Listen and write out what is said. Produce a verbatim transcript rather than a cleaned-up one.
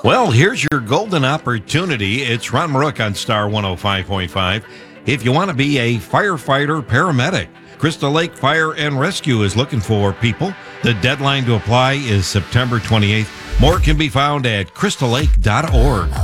Well, here's your golden opportunity. It's Ron Marook on Star one oh five point five. If you want to be a firefighter paramedic, Crystal Lake Fire and Rescue is looking for people. The deadline to apply is September twenty-eighth. More can be found at crystal lake dot org.